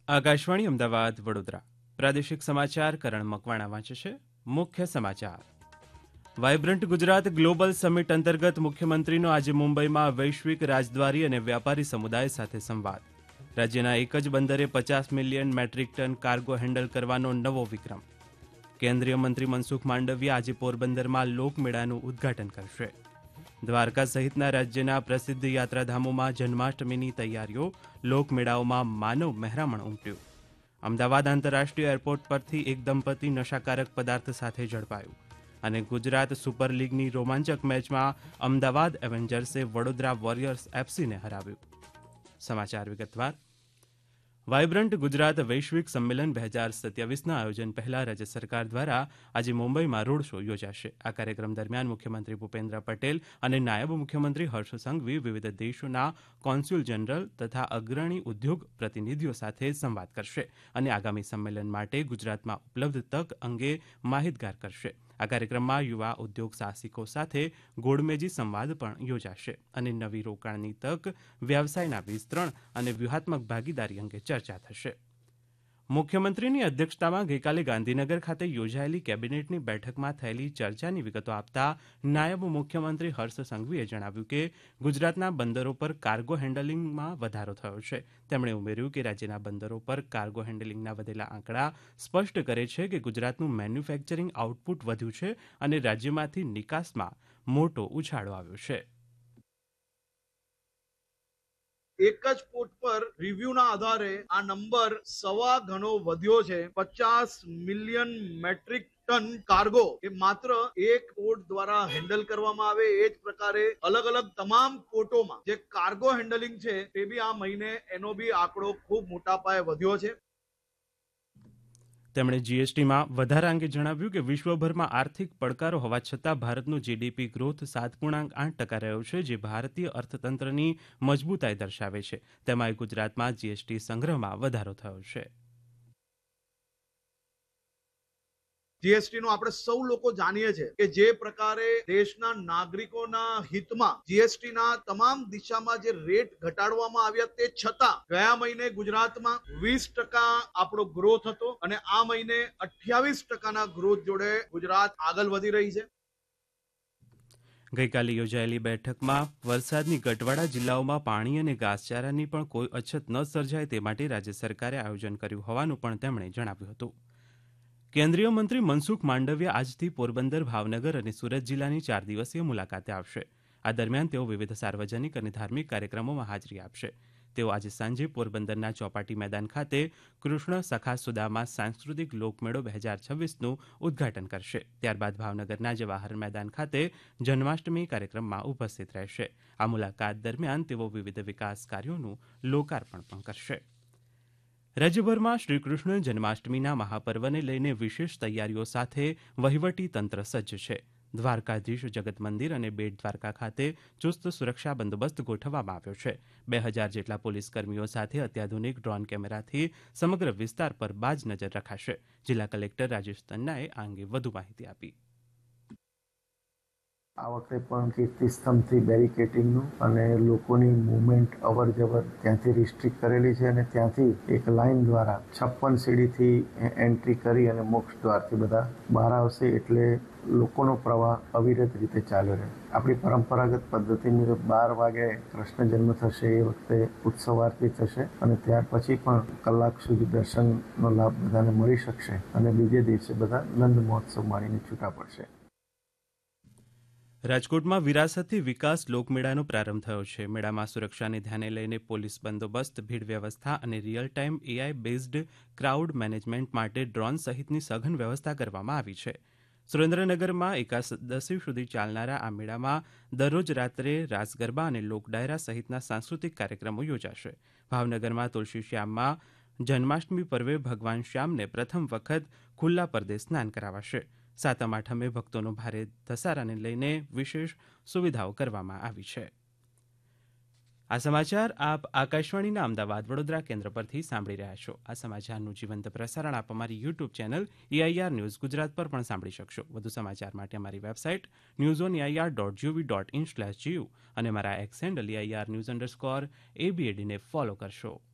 આકાશવાણી અમદાવાદ વડોદરા પ્રાદેશિક સમાચાર કરણ મકવાણા વાંચે છે. મુખ્ય સમાચાર. વાયબ્રન્ટ ગુજરાત ગ્લોબલ સમિટ અંતર્ગત મુખ્યમંત્રીનો આજે મુંબઈમાં વૈશ્વિક રાજદ્વારી અને વ્યાપારી સમુદાય સાથે સંવાદ. રાજ્યના એક જ બંદરે 50 million metric ton cargo handle કરવાનો નવો વિક્રમ. કેન્દ્રીય મંત્રી મનસુખ માંડવિયા આજે પોરબંદરમાં લોકમેળાનું ઉદ્ઘાટન કરશે. દ્વારકા સહિતના રાજ્યના પ્રસિદ્ધ યાત્રાધામોમાં જન્માષ્ટમીની તૈયારીઓ, લોકમેળાઓમાં માનવ મહેરામણ ઉમટ્યું. અમદાવાદ આંતરરાષ્ટ્રીય એરપોર્ટ પરથી એક દંપતી નશાકારક પદાર્થ સાથે ઝડપાયું. અને ગુજરાત સુપર લીગની રોમાંચક મેચમાં અમદાવાદ એવેન્જર્સે વડોદરા વોરિયર્સ એફસીને હરાવ્યું. સમાચાર વિગતવાર. વાયબ્રન્ટ ગુજરાત વૈશ્વિક સંમેલન 2027ના આયોજન પહેલા રાજ્ય સરકાર દ્વારા આજે મુંબઈમાં રોડ શો યોજાશે. આ કાર્યક્રમ દરમિયાન મુખ્યમંત્રી ભૂપેન્દ્ર પટેલ અને નાયબ મુખ્યમંત્રી હર્ષ સંઘવી વિવિધ દેશોના કોન્સ્યુલ જનરલ તથા અગ્રણી ઉદ્યોગ પ્રતિનિધિઓ સાથે સંવાદ કરશે અને આગામી સંમેલન માટે ગુજરાતમાં ઉપલબ્ધ તક અંગે માહિતગાર કરશે. આ કાર્યક્રમમાં યુવા ઉદ્યોગ સાહસિકો સાથે ગોળમેજી સંવાદ પણ યોજાશે અને નવી રોકાણની તક, વ્યવસાયના વિસ્તરણ અને વ્યૂહાત્મક ભાગીદારી અંગે ચર્ચા થશે. મુખ્યમંત્રીની અધ્યક્ષતામાં ગઈકાલે ગાંધીનગર ખાતે યોજાયેલી કેબિનેટની બેઠકમાં થયેલી ચર્ચાની વિગતો આપતા નાયબ મુખ્યમંત્રી હર્ષ સંઘવીએ જણાવ્યું કે ગુજરાતના બંદરો પર કાર્ગો હેન્ડલિંગમાં વધારો થયો છે. તેમણે ઉમેર્યું કે રાજ્યના બંદરો પર કાર્ગો હેન્ડલિંગના વધેલા આંકડા સ્પષ્ટ કરે છે કે ગુજરાતનું મેન્યુફેક્ચરિંગ આઉટપુટ વધ્યું છે અને રાજ્યમાંથી નિકાસમાં મોટો ઉછાળો આવ્યો છે. એક જ પોર્ટ પર રિવ્યુના આધારે આ નંબર સવા ગણો વધ્યો છે. 50 મિલિયન મેટ્રિક ટન કાર્ગો એ માત્ર એક પોર્ટ દ્વારા હેન્ડલ કરવામાં આવે. એ જ પ્રકારે અલગ અલગ તમામ પોર્ટોમાં જે કાર્ગો હેન્ડલિંગ છે તે બી આ મહિને એનો બી આંકડો ખૂબ મોટા પાયે વધ્યો છે. તેમણે જીએસટીમાં વધારા અંગે જણાવ્યું કે વિશ્વભરમાં આર્થિક પડકારો હોવા છતાં ભારતનું જીડીપી ગ્રોથ 7.8% રહ્યો છે, જે ભારતીય અર્થતંત્રની મજબૂતાઈ દર્શાવે છે. તેમાં ગુજરાતમાં જીએસટી સંગ્રહમાં વધારો થયો છે. જીએસટી નો આપણે સૌ લોકો જાણીએ છીએ કે જે પ્રકારે દેશના નાગરિકોના હિતમાં જીએસટી ના તમામ દિશામાં જે રેટ ઘટાડવામાં આવ્યા તે છતાં ગયા મહિને ગુજરાતમાં 20% આપણો ગ્રોથ હતો અને આ મહિને 28% ગ્રોથ જોડે ગુજરાત આગળ વધી રહી છે. ગઈકાલે યોજાયેલી બેઠકમાં વરસાદની ગટવાડા જિલ્લાઓમાં પાણી અને ઘાસચારાની પણ કોઈ અછત ન સર્જાય તે માટે રાજ્ય સરકારે આયોજન કર્યું હોવાનું પણ તેમણે જણાવ્યું હતું. કેન્દ્રીય મંત્રી મનસુખ માંડવિયા આજથી પોરબંદર, ભાવનગર અને સુરત જિલ્લાની 4 દિવસીય મુલાકાતે આવશે. આ દરમિયાન તેઓ વિવિધ સાર્વજનિક અને ધાર્મિક કાર્યક્રમોમાં હાજરી આપશે. તેઓ આજે સાંજે પોરબંદરના ચોપાટી મેદાન ખાતે કૃષ્ણ સખા સુદામા સાંસ્કૃતિક લોકમેળો 2026નું ઉદ્ઘાટન કરશે. ત્યારબાદ ભાવનગરના જવાહર મેદાન ખાતે જન્માષ્ટમી કાર્યક્રમમાં ઉપસ્થિત રહેશે. આ મુલાકાત દરમિયાન તેઓ વિવિધ વિકાસ કાર્યોનું લોકાર્પણ પણ કરશે. રાજ્યભરમાં શ્રીકૃષ્ણ જન્માષ્ટમીના મહાપર્વને લઈને વિશેષ તૈયારીઓ સાથે વહીવટી તંત્ર સજ્જ છે. દ્વારકાધીશ જગત મંદિર અને બેટ દ્વારકા ખાતે ચુસ્ત સુરક્ષા બંદોબસ્ત ગોઠવવામાં આવ્યો છે. 2000 જેટલા પોલીસ કર્મીઓ સાથે અત્યાધુનિક ડ્રોન કેમેરાથી સમગ્ર વિસ્તાર પર બાજ નજર રખાશે. જિલ્લા કલેક્ટર રાજેશ તન્નાએ આ અંગે વધુ માહિતી આપી. આ વખતે પણ કીર્તિસ્તંભથી બેરિકેટિંગનું અને લોકોની મૂવમેન્ટ અવર જવર ત્યાંથી રિસ્ટ્રિક્ટ કરેલી છે અને ત્યાંથી એક લાઇન દ્વારા 56 સીડીથી એન્ટ્રી કરી અને મોક્ષ દ્વારથી બધા બહાર આવશે, એટલે લોકોનો પ્રવાહ અવિરત રીતે ચાલ્યો રહે. આપણી પરંપરાગત પદ્ધતિ મુજબ 12 વાગે કૃષ્ણ જન્મ થશે, એ વખતે ઉત્સવ આરતી થશે અને ત્યાર પછી પણ કલાક સુધી દર્શનનો લાભ બધાને મળી શકશે અને બીજે દિવસે બધા નંદ મહોત્સવ માણીને છૂટા પડશે. રાજકોટમાં વિરાસતથી વિકાસ લોકમેળાનો પ્રારંભ થયો છે. મેળામાં સુરક્ષાને ધ્યાને લઈને પોલીસ બંદોબસ્ત, ભીડ વ્યવસ્થા અને real time AI based crowd management માટે ડ્રોન સહિતની સઘન વ્યવસ્થા કરવામાં આવી છે. સુરેન્દ્રનગરમાં એકાદશી સુધી ચાલનારા આ મેળામાં દરરોજ રાત્રે રાસ ગરબા અને લોકડાયરા સહિતના સાંસ્કૃતિક કાર્યક્રમો યોજાશે. ભાવનગરમાં તુલસી શ્યામમાં જન્માષ્ટમી પર્વે ભગવાન શ્યામને પ્રથમ વખત ખુલ્લા પરદે સ્નાન કરાવાશે. સાતમ આઠમે ભક્તોનો ભારે ધસારાને લઈને વિશેષ સુવિધાઓ કરવામાં આવી છે. આ સમાચાર આપ આકાશવાણીના અમદાવાદ વડોદરા કેન્દ્ર પરથી સાંભળી રહ્યા છો. આ સમાચારનું જીવંત પ્રસારણ આપ અમારી YouTube channel EIR news Gujarat પર પણ સાંભળી શકશો. વધુ સમાચાર માટે અમારી વેબસાઇટ newsoneir.gov.in/gu અને મારા એક્સ હેન્ડલ EIR News_ABAD ને ફોલો કરશો.